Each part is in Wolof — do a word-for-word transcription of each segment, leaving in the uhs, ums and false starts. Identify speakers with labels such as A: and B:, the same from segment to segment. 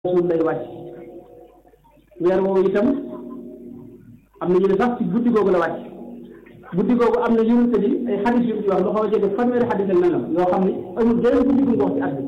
A: suul lay wàcc weer woowu itam am na ñu ne sax ci guddi googu la wàcc guddi googu am na yonente bi ay xadis yu wax lu xaw a jege fanweeri xadis ak nangam yoo xam ne amul geneen guddi gu wax ci at bi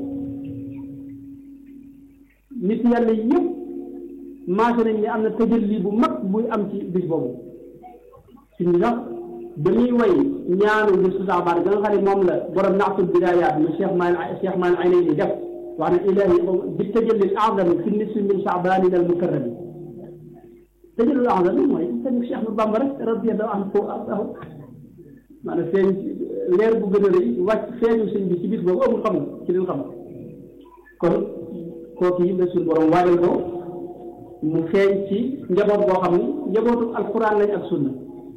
A: nit yàlla yëpp maase nañ ne am na tëjëli bu mag buy am ci bis boobu si ñu sax dañuy way ñaanu bi su saxbaar ga nga xam ne moom la borom naatul bidaayaat mu Cheikh Maal Cheikh Maal Aynayni def wax na ilahi bi tëjëli al-a'zam fi nisfi min sha'ban al mukarram tëjëli al-a'zam mooy sëñ Cheikh Ahmadou Bamba rek radiyallahu anhu foofu maanaam feeñ leer bu gën a rëy wàcc feeñu sëñ bi ci bis boobu amul xam nga ci leen xam kon kooku yi la suñu borom waajal ko mu feeñ ci njaboot boo xam ni njabootu alquran lañ ak sunna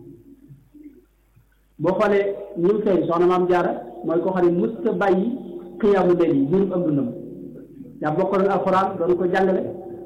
A: boo xoolee ñu mu feeñ soxna maam jaara mooy koo xam ne musta bàyyi xiyaamu layl yi jurub am dundam yaa bokkaloon alquran doon ko jàngale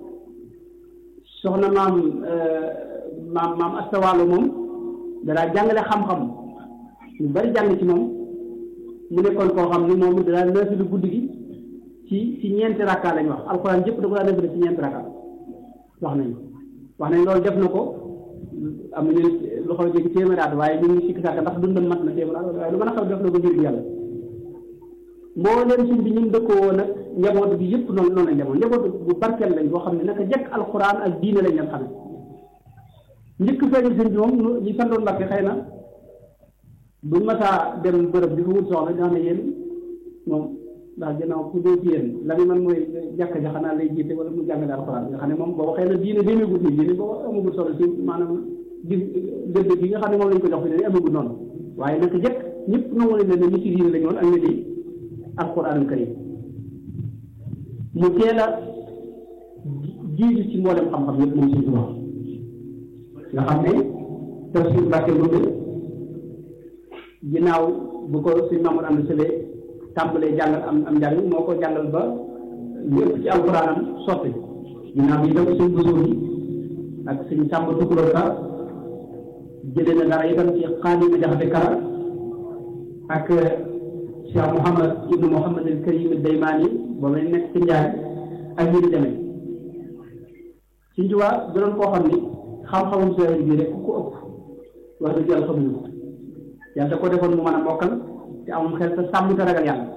A: soxna maam maam maam astawaalo moom danaa jàngale xam-xam ñu bari jàng ci moom mu nekkoon koo xam ni moom danaa naafilu guddi gi ci ci ñeenti rakka lañ wax alquran jëpp da ko daa nafila ci ñeenti rakka wax nañ wax nañ loolu def na ko am na ñu lu xaw a jéggi téeméer at waaye ñu ngi sikki sàkk ndax dundam mat na téeméer at waaye lu mën a xaw def na ko ngir bi yàlla moo leen suñ bi ñun dëkkoo woon nag njaboot bi yëpp noonu noonu lañ demoon njaboot bu barkeel lañ boo xam ne naka jekk alquran ak diine lañ leen xam njëkk feeñu sëñ bi moom ñu sandoon Mbàkke xëy na buñ masaa dem bërëb di fa wut soxla ñoo xam ne yéen moom ndax ginnaaw ku dee ci yéen la mi man mooy jàkka ja xanaa lay jiite wala mu jàngale alxuraan nga xam ne moom booba xëy na diine demeegut nii diine booba amagul solo ci maanaam di gëdd gi nga xam ne moom lañ ko jox fi ne amagul noonu waaye naka jëkk ñëpp nangu nañ ne ni ci diine lañ woon ak ne di alxuraanul karim mu teel a jiitu ci mboolem xam-xam yëpp moom suñu wax nga xam ne tafsir Mbàkke Ndumbe ginnaaw bu ko suñ Mamour ànd sëlee tàmbalee jàngal am am njàng moo ko jàngal ba lépp ci alxuraanam sotti ginnaaw bi dem suñ bësoor yi ak suñ sàmba tukulóor ka jëlee na dara itam ci Xaalima Jaxate Kara ak Cheikh Mouhamad ibnu Mouhamad al Karim al Daymaani booba nekk ci njaay ak ñi di demee suñ juwaa doon koo xam ni xam-xamum sooy bi rek ku ko ëpp wax dëgg yàlla xamuñu ko yàlla da ko defoon mu mën a mokkal te amum xel sa sàmm te ragal yàlla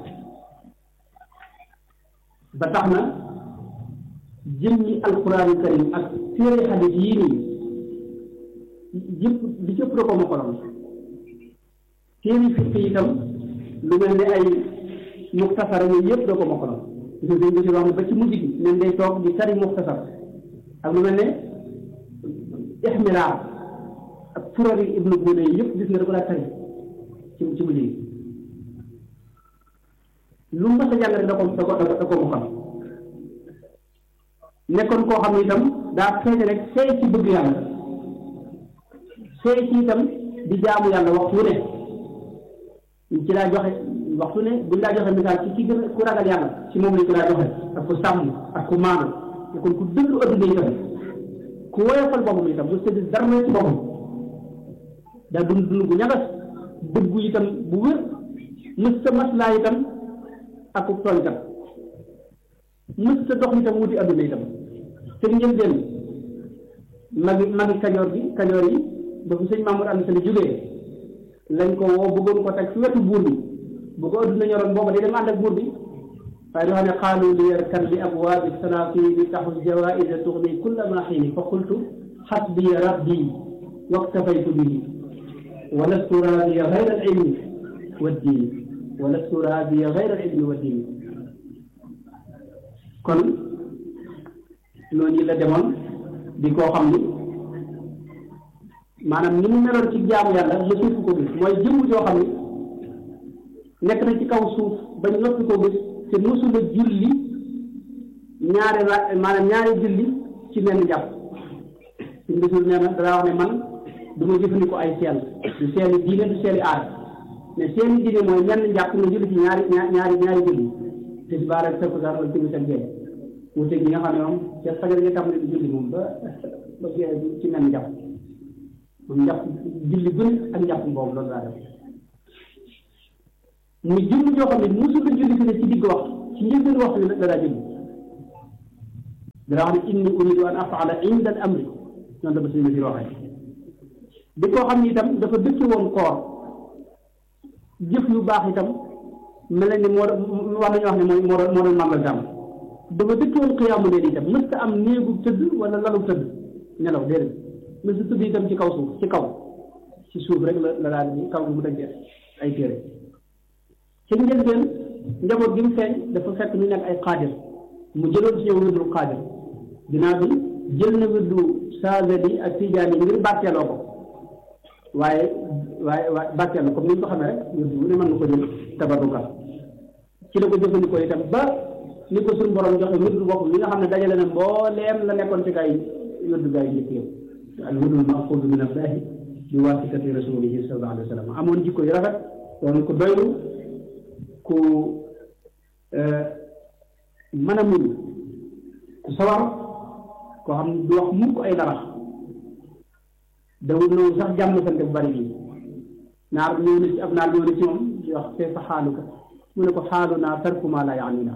A: ba tax na jëmmi alquraanu karim ak téere xadis yii nii yëpp li cëpp da ko mokkaloon téere fiq itam lu mel ne ay muxtasar yooyu yëpp da ko mokkaloon gis nga dañ ko wax ne ba ci mujj gi nen day toog di tari muxtasar ak lu mel ne ixmilaar ak furari ibnu Buune yi yëpp gis nga da ko daa tari ci ci mujj gi lu mu mës a jàng rek da ko da ko da ko mu xam nekkoon koo xam ne itam daa feeñ rek seey ci bëgg yàlla seey ci itam di jaamu yàlla waxtu ne ci daa joxe waxtu ne buñ daa joxe misaal ci ki gën a ku ragal yàlla ci moom lañ ko daa joxe ak ku sàmm ak ku maanu nekkoon ku dëgg adduna itam ku woyofal boppam itam bu sëdd dara ci boppam daa dund dund bu ñagas dëggu itam bu wér mës sa maslaa itam ak ku tooñ kat mës sa dox itam wuti adduna itam te ngeen dem magi magi kajoor gi kajoor yi ba fu sëñ Mamour ànd sali jógee lañ ko woo bëggoon ko teg fi wetu buur bi bu ko adduna ñoroon booba day dem ànd ak buur bi waaye doo xam ne xaalu li yarkan bi abwaabi salaatini taxus jawaïsa tuxni kulla ma xiini fa qultu xasbi rabbi waktafaytu bihi wa lastu raadiya gayra al ilmi wa diini wa lastu raadiya gayra al ilmi wa diini kon noonu la demoon di koo xam ni maanaam ni mu meloon ci jaamu yàlla mësul ko gis mooy jëmm joo xam ni nekk na ci kaw suuf bañ noppi ko gis te mësula julli ñaari ra maanaam ñaari julli ci menn jàpp suñ bisul nee na danaa wax ne man du ma jëfandikoo ay seel du seeli diine du seeli aada mais seeli diine mooy ñenn jàpp nga julli ci ñaari ñaari ñaari julli te si baara sëpp sax wala timis ak géej wuute gi nga xam ne moom ca fajar nga tam ne di julli moom ba ba géej ci menn jàpp moom njàpp julli bu ne ak njàpp boobu loolu daa def muy jëmm joo xam ne musul la julli fi ne ci digg waxtu ci njëlbeen waxtu bi nag da daa julli dana wax ne inni uridu an afala inda al amri noonu la ba suñu Basiir waxee di koo xam ne itam dafa dëkke woon koor jëf yu baax itam mel na ni moo wax nañu wax ne mooy moo doon moo doon màggal jàmm dafa dëkke woon xiyaamu leen itam mës ta am néegu tëdd wala lalu tëdd nelaw déedéet mës ta tëdd itam ci kaw suuf ci kaw ci suuf rek la la daal di kaw bi mu dajee ay téere ci njëlbeen njaboot gi mu feeñ dafa fekk ñu nekk ay xaadir mu jëloon ci ñoom wirdul xaadir dinaa bi jël na wirdu saazali ak tijaani ngir barkeeloo ko waaye waaye waaye barkeel comme ni ñu ko xamee rek wirdu bu ne mën nga ko jël tabarruka ci la ko jëfandikoo itam ba ni ko suñu borom joxe wirdu bopp li nga xam ne dajale na mbooleem la nekkoon ci gaa yi wirdu gaa yi njëkk yow al wirdul maxfuudu min allahi bi waasitati rasulihi sallallahu alayhi wa sallam amoon jikko yu rafet doon ko doylu ku mën a muñ ku sawar koo xam ne du wax mukk ay dara dawul noonu sax jàmm sante bu bari bii naar ñëw na ci ab naar ñëw na ci moom di wax kayfa xaaluka mu ne ko xaalu naa tarku maa laa yaanina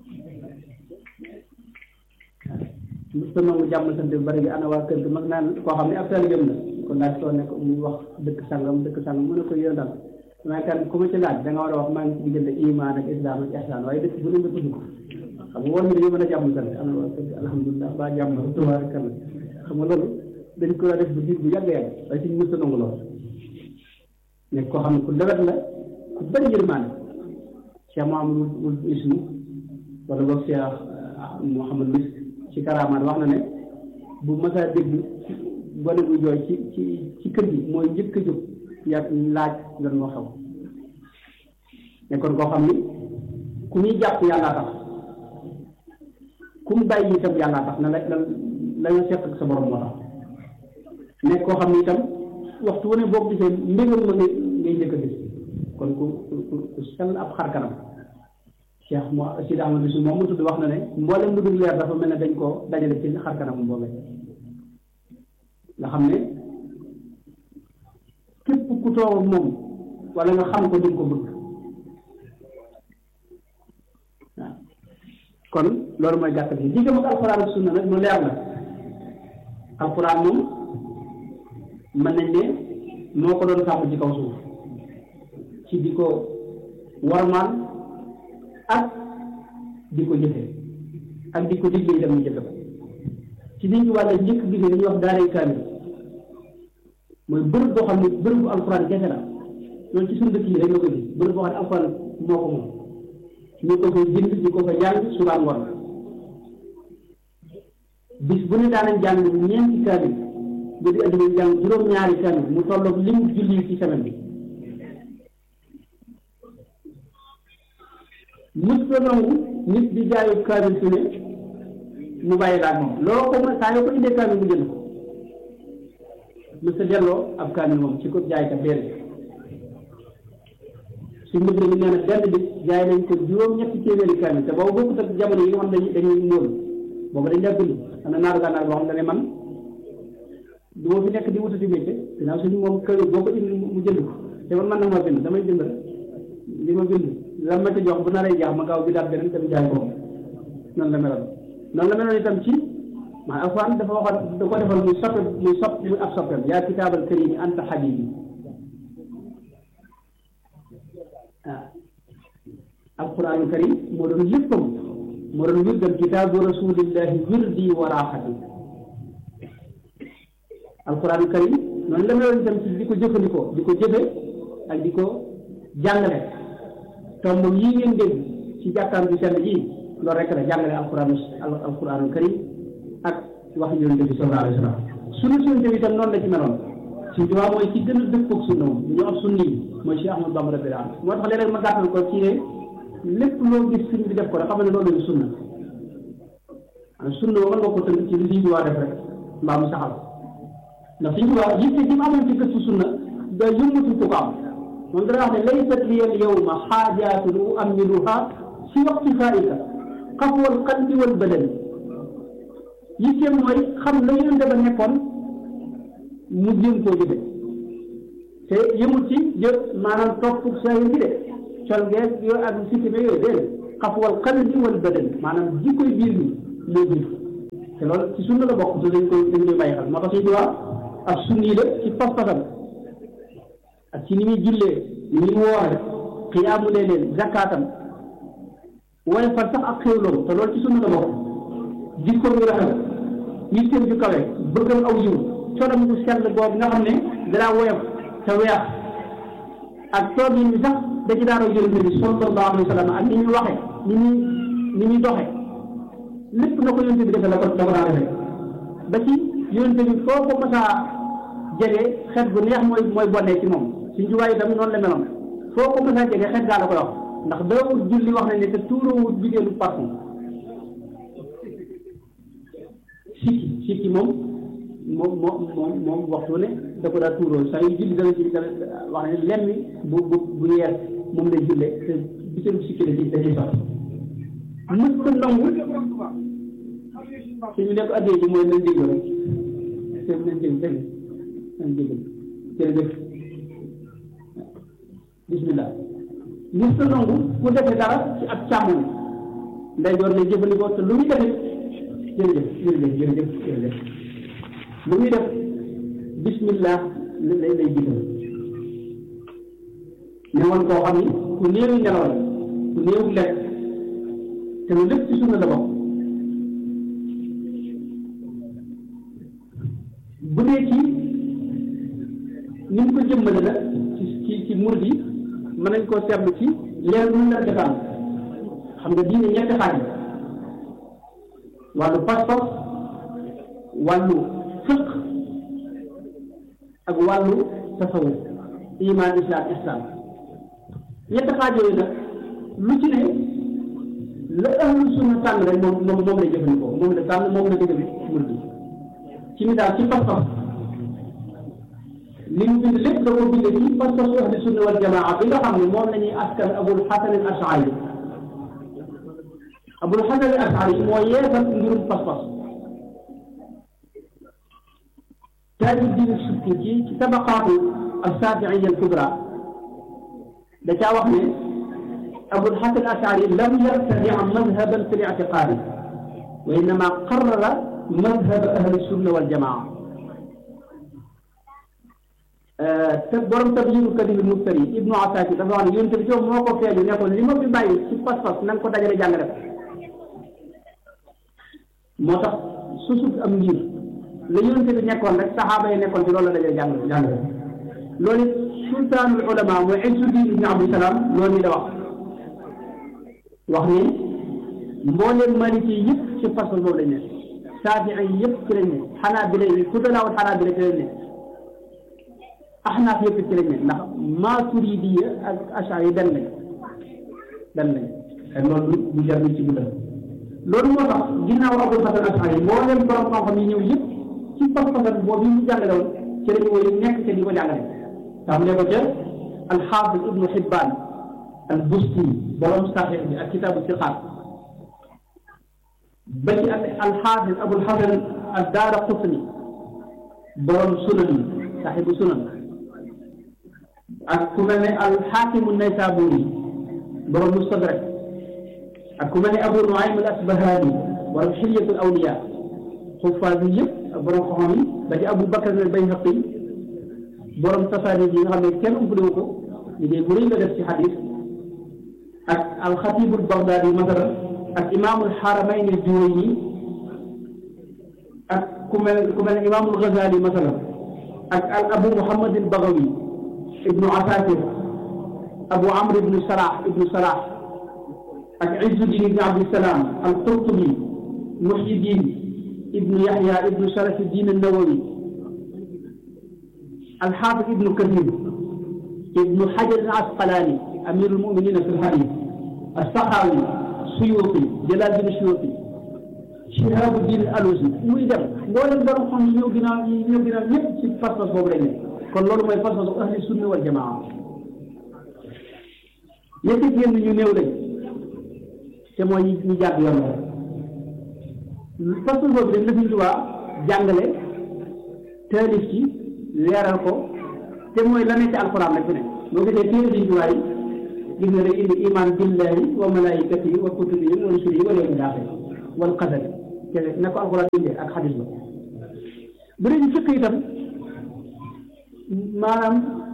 A: musta nangu jàmm sante bu bari bi ana waa kër gi mag naan koo xam ne ab taalibeem la kon laaj soo nekk muy wax dëkk sangam dëkk sangam mu ne ko yéen daal damay kan ku ma ci laaj da nga war a wax maa ngi ci diggante iman ak islam ak ihsan waaye dëkk bu ne nga tudd ko xam nga war mi dañu mën a jàmm sant ana waa kër gi alhamdulilah ba jàmm tubaarkalla xam nga loolu dañ ko def bu diir bu yàgg yàgg waaye suñu mësta nangu lool nekk koo xam ne ku lewet la ku bëri yërmaane Cheikh Mouhamadou wul ismu wala boog Cheikh Mouhamad Misk ci karamaat wax na ne bu mësa dégg gone bu jooy ci ci ci kër gi mooy njëkk a jóg ya laaj lan moo xew nekkoon koo xam ni ku ñuy jàpp yàllaa tax ku mu bàyyi itam yàllaa tax na la la la nga seq ak sa borom moo tax nekk koo xam ni itam waxtu wu ne boo gisee mbégam ma ngay ngay njëkk a gis kon ku ku ku sell ab xar kanam Cheikh mo Sidi Ahmad Bisu moom mu tudd wax na ne mboolem lu dul leer dafa mel ne dañ koo dajale ci xar kanam boobee nga xam ne képp ku toog moom wala nga xam ko di ko bëgg waaw kon loolu mooy gàttal gi diggam ak alxuraan ak sunna nag lu leer la alxuraan moom mën nañ ne moo ko doon sàmm ci kaw suuf ci di ko warmaal ak di ko jëfe ak di ko digle itam ñu jëfe ko ci liñ ci wàlle njëkk gi dañuy wax daaray kaamil mooy bërëb boo xam ne bërëb bu alxuraan kese la loolu ci suñu dëkk yi rek la ko gis bërëb boo xam ne alxuraan moo ko moom ñu ko fay bind ñu ko fa jàng suba ngoon bis bu ne daanañ jàng ñeenti kaamil bu di andi nañ jàng juróom-ñaari kaamil mu tolloog limu julli ci semaine bi mës ko nangu nit di jaayu kaamil su ne mu bàyyi laaj moom loo ko mën saa yoo ko indee kaamil mu jënd ko mës sa delloo ab kaamil moom ci ko jaay ka déedéet suñ mbëgg mi nee na benn bis jaay nañ ko juróom-ñetti téeméeri kaamil te boobu bokkut ak jamono yi nga xam dañuy dañuy móol boobu dañ daa bind xam na naaru gànnaar boo xam ne man du ma fi nekk di wutati métier dinaa suñu moom kër boo ko indi mu jënd ko te man man na moo bind damay bind rek li ma bind la ma ci jox bu naree jaax ma gaaw bi daal beneen tamit jaay ko noonu la meloon noonu la meloon itam ci maa alxuraan dafa waxoon da ko defal muy soppe muy sopp muy ab soppeem yaa kitaabal karimi anta habibi ah alxuraanu karim moo doon léppam moo doon wirdal kitaabu rasulillahi wirdi wa raaxati alxuraanu karim noonu la meloon itam ci di ko jëfandikoo di ko jëfe ak di ko jàngale tomb yii ngeen dégg ci jàkkaam bi sell ji loolu rek la jàngale alxuraanu alxuraanu karim ak wax yonent bi sallallahu alayhi wa sallam sunna sunna bi itam noonu la ci meloon suñ tubaab mooy ci gën a dëppoog sunna moom ñu am sunni yi mooy Cheikh Ahmadou Bamba radiyallahu anhu moo tax léeg-léeg ma gàttal ko ci ne lépp loo gis suñ bi def ko rek xam ne loolu la sunna maanaam sunna mën nga ko tënk ci li suñ tubaab def rek mbaa mu saxal ndax suñ tubaab yitte ji mu amoon ci gëstu sunna da yëngatu ko ko am moom dana wax ne laysat liya al yawma xaajaatun uammiluha si waqti faa'ika xafwal qalbi wal badani yitteem mooy xam la yonent ba nekkoon mu jéem koo jëfe te yëmul ci jë maanaam topp saa yu bi de col geeg yooyu ak sikkime yooyu déedéet xafwal qalbi wal badani maanaam jikkoy biir bi moo jiitu te loolu ci sunna la bokk te dañ koy dañ koy bàyyi xel moo tax suñu tubaab ak sunni la ci pas-pasam ak ci ni muy jullee ni muy woore xiyaamu leen zakaatam waaye fan sax ak xéwloo te loolu ci sunna la bokk jikkoom yu rafet yitteem ju kawe bëggal aw yiw colam bu sell boobu nga xam ne danaa woyof te weex ak toog yi sax da ci daara yonent bi sallallahu alayhi wa sallam ak ni ñu waxe ni ñuy ni ñuy doxe lépp na ko yonent bi defe la ko la ko daa defee ba ci yonent bi foo ko mës a jege xet bu neex mooy mooy bonnee ci moom suñ juwaay itam noonu la meloon foo ko mës a jege xet gaa la koy wax ndax daawul julli wax nañ ne te tuuroowut jigéenu parfum sikki sikki moom moom moom moom moom waxtu ne da ko daa tuuroo saa yu julli dana ci dana wax ne lemmi bu bu bu yees moom lay julle te bitéelu sikki da ci da ciy sax mës ko nangu suñu nekk addee ji mooy nañ déglu rek te nañ déglu dégg nañ déglu jërëjëf bismillah mës ko nangu ku defee dara ci ab càmmoñ nday door lay jëfandikoo te lu muy defee jërëjëf jërëjëf jërëjëf jërëjëf lu muy def bismillah lay lay jiital ne woon koo xam ni ku néew nelaw la ku néew lekk te lu lépp ci sunna la bokk bu dee ci ni mu ko jëmmale la ci ci ci murid yi mën nañ koo seetlu ci leer lu mu la defaan xam nga diine ñetti xaaj yi wàllu pas-pas wàllu fiq ak wàllu tasawuf iman islam islam ñetti xaaj yooyu nag lu ci ne la ahlu sunna tànn rek moom moom moom lay jëfandikoo moom la tànn moom la dëgg murid yi ci misaal ci pas-pas li mu bind lépp da ko bind ci pas-pasu ahlu sunna wal jamaa bi nga xam ne moom la ñuy askan abul hasan al ashari abul hasan al ashari moo yeesal mbirum pas-pas Tajuddin Subki ci ci tabaqaatu as-Saafi'iyya al-kubra da caa wax ne abul hasan al ashari lam yabtadi' madhaban fi al-i'tiqaad wa innama qarrara madhab ahli sunna wal jamaa te borom Tabyiinu Kaliimil Muftari Ibnu Asaakir dafa wax ne yonent bi coow moo ko feeñu ne ko li ma fi bàyyi ci pas-pas na nga ko dajale jàngale ko moo tax susut am ngir la yonent bi nekkoon rek saxaaba yi nekkoon ci loolu la dajale jàngale jàngale loolu it sultaanul ulama mooy Izzuddin ibn Abdusalaam loolu ni da wax wax ni mbooleem Maliki yi yëpp ci pas-pas boobu lañ ne Saafi'i yi yëpp ci lañ ne Xanaabila yi fuqahaa Xanaabila ci lañ ne Ahnaaf yëpp ci lañ ne ndax Maaturiidiyya ak Ash'ari yi benn lañ benn lañ te loolu du jar ci guddal loolu moo tax ginnaaw Abul Hasan Ash'ari yi moo leen borom xam-xam yi ñëw yëpp ci pas-pasam boobu yi ñu jàngale woon ci lañu woy nekk te di ko jàngale xam ne ko ca al-Hafiz Ibnu Hibbaan al-Busti borom Sahih bi ak kitaabu Siqaat ba ci al-Hafiz Abul Hasan ad-Daaraqutni borom Sunan yi Saahibu Sunan ak ku mel ne al-Hakim an-Naysaburi borom Mustadrak ak ku mel ne Abu Nuaym al-Asbahani borom Hilyatul Awliya xuffaas yi yëpp borom xam-xam yi ba ci Abu Bakr al-Bayhaqi borom tasaanid yi nga xam ne kenn umpalewu ko liggéey bu rëy la def ci xadis ak al-Xatiib al-Baghdadi masalan ak imaamul Haramayn al-Juwayni ak ku mel ku mel ne imaamul Ghazali masalan ak al Abu Muhammad al-Baghawi ibnu Asakir Abu Amr ibnu Salah ibnu Salah ak Izzuddin ibnu Abdissalaam al-Qurtubi Muhyiddin ibnu Yahya ibnu Sharafuddin an-Nawawi al-Hafiz ibnu Kathir ibnu Hajar al-Asqalani amirul mu'minin fi al-hadith as-Sakhawi Suyuti Jalaluddin Suyuti Shihabuddin al-Alusi muy dem mboolem borom xam yi ñëw ginnaaw yi ñëw ginnaaw ñëpp ci pas-pas boobu lañ ne kon loolu mooy pas-pasu ahli sunna wal jamaa ñetti génn ñu néew lañ te mooy ñu jàpp yoon la pas-pas boobu dañ la fi Tuubaa jàngale taalif ci leeral ko te mooy la ne ci alxuraan rek fi ne boo gisee téere Sëriñ Tuubaa yi gis nga day indi iman billahi wa malaikatihi wa kutubihi wa rusulihi wal yawmil aaxir wal qadar kese na ko alxuraan indee ak xadis ba bu dee ñu fekk itam maanaam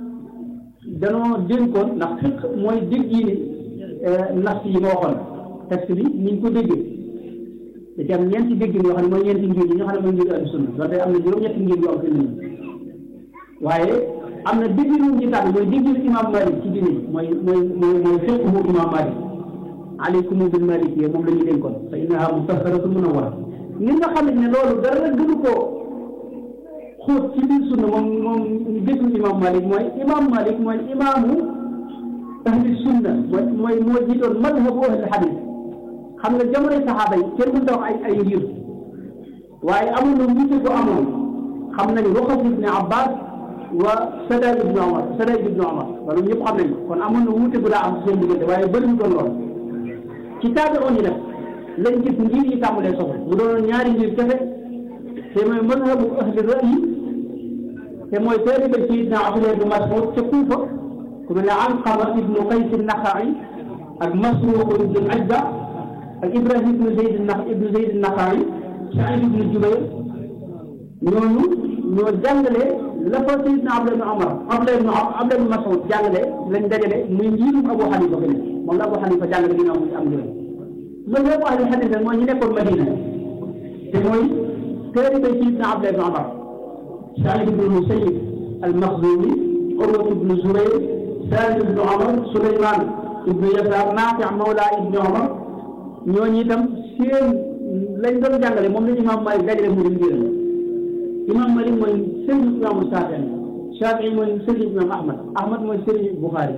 A: danoo dénkoon ndax fekk mooy dégg yi ni nas yi ma waxoon texte bi ni ñu ko déggee da ci am ñeenti dégg yoo xam ne mooy ñeenti ngir yi ñoo xam ne mooy ngir ahlu sunna loolu day am na juróom-ñetti ngir yu am fi nii waaye am na dégg yu ñu tànn mooy dégg imam Malik ci diine mooy mooy mooy mooy fekk mu imam Malik aleykum bil malikiyya moom la ñu dénkoon fa innaha mutahharatun munawwara ngir nga xam ne loolu dara gënu ko xóot ci biir sunna moom moom ñu déglu imam Malik mooy imam Malik mooy imaamu ahli sunna mooy mooy moo jiitoon madhabu ahli hadith xam nga jamonoy saxaaba yi kenn mënta wax ay ay ngir waaye amoon na wuute ko amoon xam nañu Ruxas ibn Abbas wa Sadaid ibn Omar Sadaid ibn Omar wala ñëpp xam nañu kon amoon na wuute bu daa am seen diggante waaye bëri mu doon lool ci taabi'oon yi nag lañ gis ngir yi tàmbalee soxla mu doonoon ñaari ngir kese te mooy madhabu ahli ra'yi te mooy taalibe Sayyidina Abdullah ibn Mas'ud ca Kuufa ku mel ne Alqama ibnu Qays an-Naxa'i ak Masruuq ibnu al-Ajda ak Ibrahim ibnu Zayd ibnu Zayd an-Naxa'i Saïd ibnu Jubayr ñooñu ñoo jàngale la fa Sayyidina Abdullah ibn Umar Abdullah ibn Abdullah ibn Mas'ud jàngale lañ dajale muy njiirum Abu Hanifa fi ne moom la Abu Hanifa jàngale ginnaaw muy am njëriñ loolu yëpp ahli hadith nag mooy ñu nekkoon Madina te mooy taalibe Sayyidina Abdullah ibn Umar Saïd ibnu Musayyib al-Makhzumi Urwa ibnu Zubayr Salim ibnu Umar Souleymane ibnu Yasaar Naafi' mawla ibnu Umar ñooñu itam seen lañ doon jàngale moom la imam Malik dajale mu dem njëriñ imam Malik mooy sëriñ imam Shaafi'i Shaafi'i mooy sëriñ imam Ahmad Ahmad mooy sëriñ Bukhari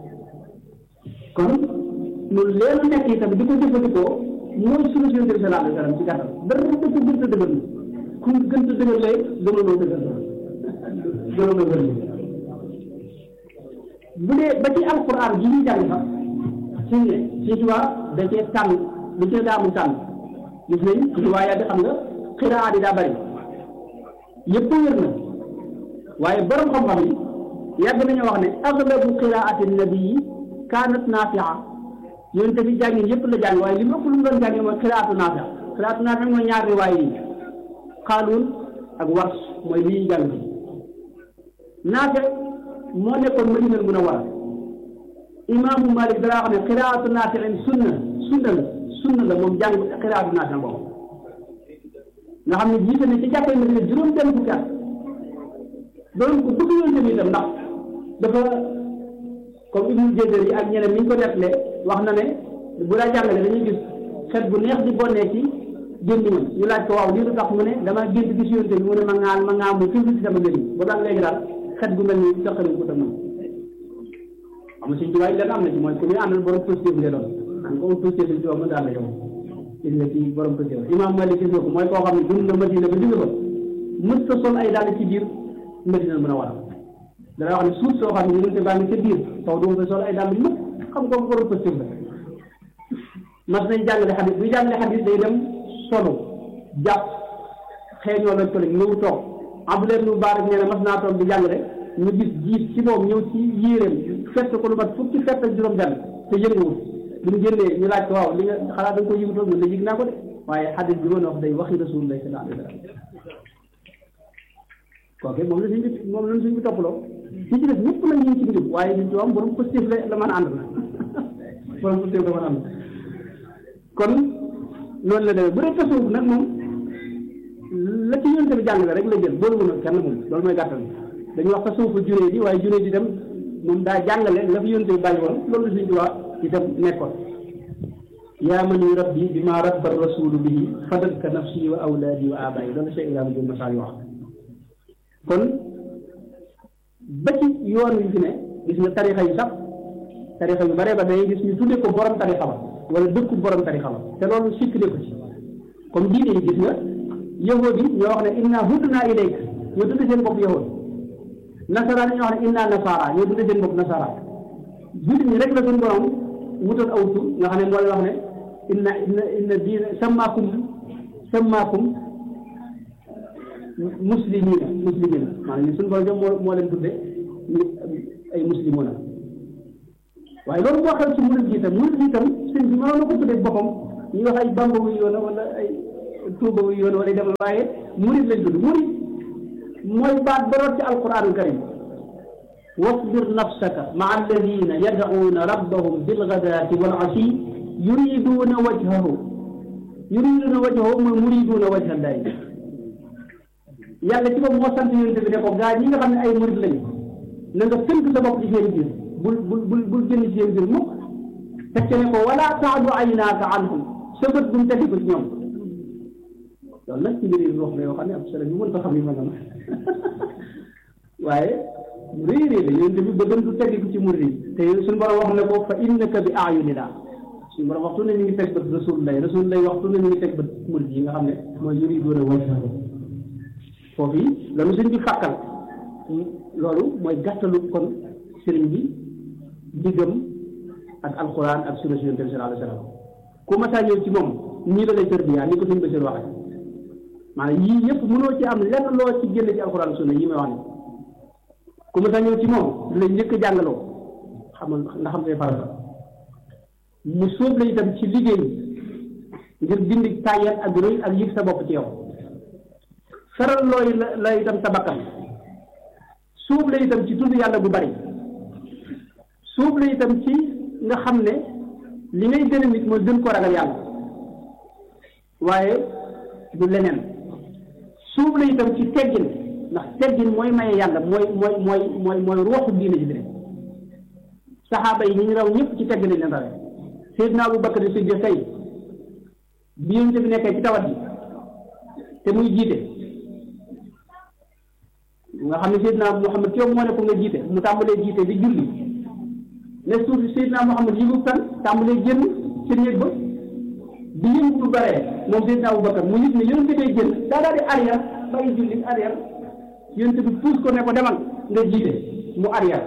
A: kon loolu leenu nekk itam di ko jëfandikoo mooy sunu Yonent bi sallallahu alayhi wa sallam ci gàttal dara dafa gën a dëgër ku gën a dëgër lay gënaloo dëgër gënaloo wér bu dee ba ci alquran ji ñuy jàng sax suñ ne si tuwaa da cee tànn da cee daamu tànn gis nañ si tuwaa yaa di xam nga xiraa di daa bëri yëpp wér na waaye borom xam-xam yi yàgg nañoo wax ne aglabu qiraati nabi yi kaanat naafia yonente bi jàngi yëpp la jàng waaye li mu ëpp lu mu doon jàngi mooy qiraatu naafia qiraatu naafia mooy ñaar riwaay yi xaaluun ak wars mooy li ñuy jàng bi naafi moo nekkoon Madina Munawwara imaamu Malik dara wax ne qiraatu naafi'in sunna sunna la sunna la moom jàng qiraatu naafi' boobu nga xam ne jiite ne ci jàppee Madina juróom benn fukki at doon ko bëgg yoon tamit itam ndax dafa comme Ibnu Jazari yi ak ñeneen ni ñu ko nettalee wax na ne bu daa jàngale dañuy gis xet bu neex di bonnee ci gémmiñam ñu laaj ko waaw lii lu tax mu ne dama gént gis yonte bi mu ne ma ŋaan ma ŋaan mu fii ci sama gémmiñ ba daal léegi daal xet gu mel ni saqali ko tam am na suñ tubaab yi leen am na ci mooy ku muy àndal borom positif nga doon an ko positif bi ci wax mën daal la yow gis nga ci borom positif imam Malik gis nga ko mooy koo xam ne dund na Madina ba jóge ba mës ta sol ay daal ci biir Madina mën a war dana wax ne suuf soo xam ne yonte baa ngi ca biir taw du fa sol ay daal mës xam ko borom positif la mas nañ jàngale xadis buy jàngale xadis day dem solo jàpp xeeñoo lañ ko ñëw toog Abdullah ibn Mubarak nee na mas naa toog di jàngale ñu gis jiit ci moom ñëw ci yéeréem fett ko lu mat fukki fett ak juróom benn te yënguwul bu ñu génnee ñu laaj ko waaw li nga xalaat da nga ko yëngutoon mën la yëg naa ko de waaye xadis bi ma wax day waxi Rasulullah sallallahu alayhi wa sallam kooku moom la suñ bi moom la suñ bi toppaloo ñi ci def ñëpp nag ñu ngi ci njub waaye ñu ci am borom positif la la mën a ànd na borom positif la mën a ànd kon noonu la demee bu dee tasawuf nag moom la ci yonte bi jàngale rek la jël boolu mën a kenn moom loolu mooy gàttal dañuy wax tasawufu junee di waaye junee di dem moom daa jàngale la fi yonte bi bàyyi woon loolu la suñ tuwaa itam nekkoon yaa man yu rabbi bi ma rabba rasulu bihi fadalka nafsi wa awlaadi wa abayi loolu Cheikh Ibrahima Diop Massal wax kon ba ci yoon wi fi ne gis nga tarixa yi sax tarixa yu bare ba day gis ñu tudde ko borom tarixa ba wala dëkku borom tarixa ba te loolu sikk ne ko ci comme diine yi gis nga yahood yi ñoo wax ne inna hudna ilayk ñoo tudde seen bopp yahood nasaraan ñoo wax ne inna nasara ñoo tudde seen bopp nasara jullit ñi rek la suñu borom wutal aw tur nga xam ne mooy wax ne inna inna inna diina sammaakum sammaakum muslimina muslimina maanaam suñu borom moo moo leen tudde ñu ay muslimuna waaye loolu boo xam ci murid gi itam murid gi itam sëñ bi mënoon na ko tuddee boppam ñu wax ay bamba wu yoona wala ay tuuba yoon wala dem waaye murid lañ tudd murid mooy baat baroot ci alquranul karim wasbir nafsaka maa alladina yad'uuna rabbahum bilgadaati wal ashi yuriduuna wajhahu yuriduuna wajhahu mooy muriduuna wajha llahi yàlla ci bopp moo sant yonent bi ne ko gaa ñi nga xam ne ay murid lañu na nga tënk sa bopp ci seen biir bul bul bul bul génn ci seen biir mukk fekk ne ko wala taadu aynaaka anhum sa bët bu mu tegi ko ci ñoom loolu nag ci mbir yi wax la yoo xam ne ab sala ñu mën ko xam yi ma noonu waaye réy réy la yonent bi bëggam du tegi ko ci murid yi te suñu borom wax ne ko fa innaka bi ayunina suñu borom waxtu ne ñu ngi teg bët rasulullah rasulullah waxtu ne ñu ngi teg bët murid yi nga xam ne mooy yuriduuna wajhahu foofu yi loolu sëñ bi fàkkal loolu mooy gàttalu kon sëriñ bi diggam ak alquran ak sunna yonent bi sallallahu alayhi wa sallam ku masaa ñëw ci moom nii la lay tërbiyaa ni ko sëñ Basiir waxee maanaam yii yëpp mënoo ci am lenn loo ci génne ci alquran sunna yi may wax ni ku masaa ñëw ci moom du lay njëkk a jàngaloo xamal nga xam say farata mu sóob la itam ci liggéey ngir dindi tàyyel ak rëy ak yëg sa bopp ci yow feral looy la la itam sa bakkan suub la itam ci tudd yàlla bu bari suub la itam ci nga xam ne li ngay gën a nit mooy gën ko ragal yàlla waaye du leneen suub la itam ci teggin ndax teggin mooy maye yàlla mooy mooy mooy mooy mooy ruuxu diine ji bi rek saxaaba yi ñu ngi raw ñëpp ci teggin lañ leen rawee Seydina Abu Bakar Siddiq tey bi yonent bi nekkee ci tawat yi te muy jiite nga xam ne Seydina Muhammad ci yow moo ne ko nga jiite mu tàmbalee jiite di julli ne suuf Seydina Muhammad yi mu tan tàmbalee génn ci néeg ba di yëngu lu bare moom Seydina Abu Bakar mu nit ne yonent day génn daa daal di arrière bàyyi julli arrière yonent bi puus ko ne ko demal nga jiite mu arrière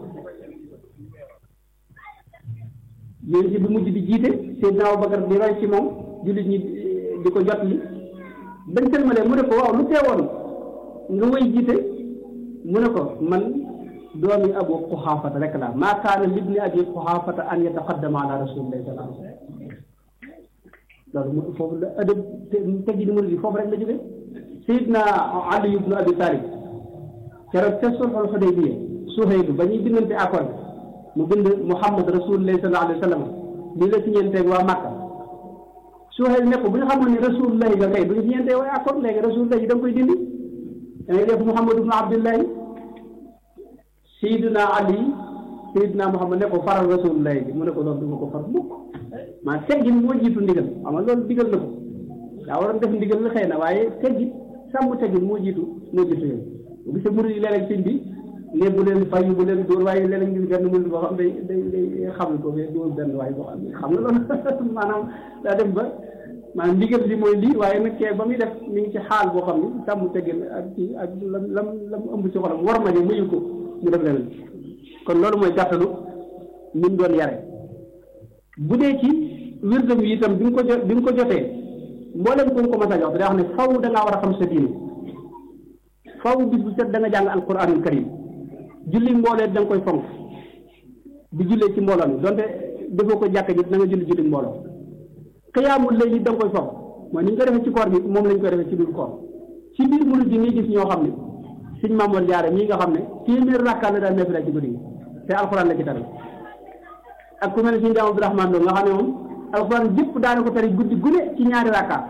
A: yonent bi mujj di jiite Seydina Abu Bakar di roy ci moom jullit ñi di ko jot li bañ sëlmalee mu ne ko waaw lu teewoon nga way jiite mu ne ko man doomi Abu Quhaafata rek la maa kaana libni abi Quhaafata an yataqaddama ala rasulillahi sallallahu alayhi wa sallam loolu mu foofu la adab teggi ni murid yi foofu rek la jóge Seydina Ali ibnu Abi Talib keroog ca sulhul Hudaybiya Suhayl ba ñuy bindante accord mu bind Muhammad rasulillahi sallallahu alayhi wa sallam lii la siñeenteeg waa Makka Suhayl ne ko bu ñu xamoon ne rasulillahi nga kay bu ñu siñeentee waa accord léegi rasulillahi da nga koy dindi da ngay def Muhammad ibnu Abdullahi Seydina Ali Seydina Muhammad ne ko faral rasulullahi bi mu ne ko loolu du ma ko far mukk maa teggin moo jiitu ndigal xam nga loolu digal na ko daa waroon def ndigal la xëy na waaye teggin sàmm teggin moo jiitu moo jiitu yooyu bu gisee murid yi léeg-léeg sëñ bi ne bu leen fayu bu leen dóor waaye léeg-léeg ngir benn murid boo xam day day day xam ko mais dóor benn waaye boo xam ne xam nga loolu maanaam daa dem ba maanaam ndigal li mooy lii waaye nag kee ba muy def mi ngi ci xaal boo xam ni sàmm teggin ak ci ak lam lam lam ëmb ci xolam war ma ne muyu ko mu def leneen kon loolu mooy gàttalu ni mu doon yare bu dee ci wirdam yi itam bi nga ko jo bi nga ko jotee mboolem ko nga ko mas a jox da wax ne faw da ngaa war a xam sa diine faw bis bu set da nga jàng alquranul karim julli mboolee da nga koy fonk di jullee ci mbooloo mi donte defoo ko jàkka ji da nga julli julli mbooloo xiyaamul lay li da nga koy fonk mooy ni ñu ko defee ci koor bi moom lañ koy defee ci biir koor ci biir murid yi ngay gis ñoo xam ne Sëñ Mamoor Jaara ñii nga xam ne téeméer rakkaa la daan neefila ci guddi gi te alxuraan la ci tari ak ku mel ne Sëñ Daam Abdurahmaan Lo nga xam ne moom alxuraan jëpp daana ko tari guddi gune ci ñaari rakkaa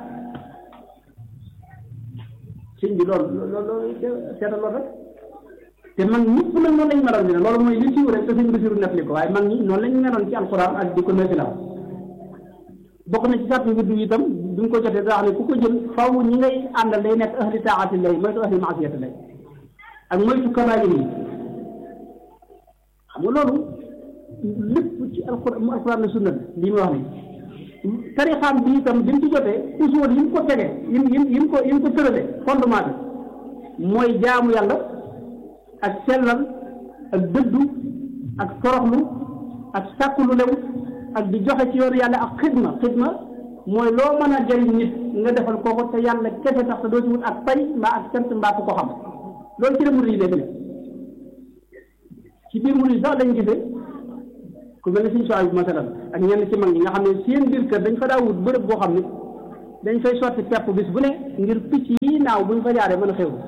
A: sëñ bi loolu loolu seetal loolu rek te mag ñëpp nag noonu lañ meloon dina loolu mooy li siiw rek te sëñ Basiru nettali ko waaye mag ñi noonu lañ meloon ci alxuraan ak di ko neefila bokk na ci sàrtu wirdu yi itam bi mu ko jotee daa xam ne ku ko jël faw ñi ngay àndal day nekk ahli taati lay moytu ahli maasiyati lay ak moytu kabaayir yi xam nga loolu lépp ci alxuraan mu alxuraan la sunna lii ma wax ni tarixaam bi itam bi mu ci jotee usul yi mu ko tege yi mu yi mu ko yi mu ko tërale fondement bi mooy jaamu yàlla ak sellal ak dëddu ak toroxlu ak sàkku lu lew ak di joxe ci yoonu yàlla ak xidma xidma mooy loo mën a jëriñ nit nga defal kooko te yàlla kese tax te doo ci wut ak pay mbaa ak cant mbaa ku ko xam loolu ci la murid yi def ne ci biir murid yi sax dañ gisee ku mel ne suñu soxla bi masalan ak ñenn ci mag ñi nga xam ne seen biir kër dañ fa daa wut bërëb boo xam ne dañ fay sotti pepp bis bu ne ngir picc yi naaw buñ fa jaaree mën a xew